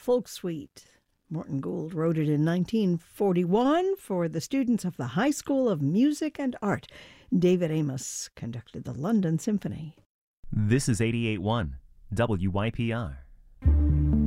Folk Suite. Morton Gould wrote it in 1941 for the students of the High School of Music and Art. David Amos conducted the London Symphony. This is 88.1 WYPR.